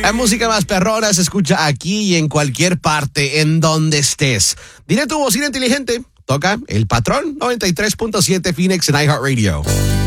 La música más perrona se escucha aquí y en cualquier parte, en donde estés. Dile tu bocina inteligente. Toca El Patrón 93.7 Phoenix en iHeartRadio.